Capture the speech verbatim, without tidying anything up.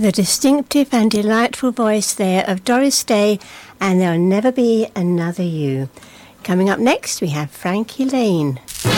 The distinctive and delightful voice there of Doris Day and There'll Never Be Another You. Coming up next, we have Frankie Laine.